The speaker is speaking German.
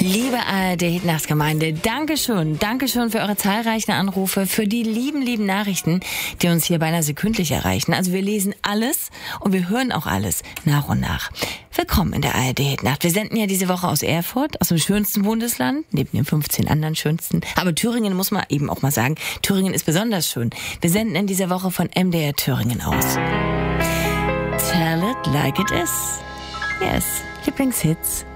Liebe ARD-Hitnachtsgemeinde, Dankeschön für eure zahlreichen Anrufe, für die lieben Nachrichten, die uns hier beinahe sekündlich erreichen. Also wir lesen alles und wir hören auch alles nach und nach. Willkommen in der ARD-Hitnacht. Wir senden ja diese Woche aus Erfurt, aus dem schönsten Bundesland, neben den 15 anderen schönsten. Aber Thüringen muss man eben auch mal sagen, Thüringen ist besonders schön. Wir senden in dieser Woche von MDR Thüringen aus. Tell it like it is. Yes, Lieblingshits